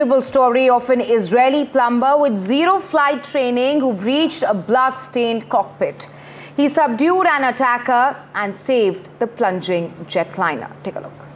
Story of an Israeli plumber with zero flight training who breached a blood-stained cockpit. He subdued an attacker and saved the plunging jetliner. Take a look.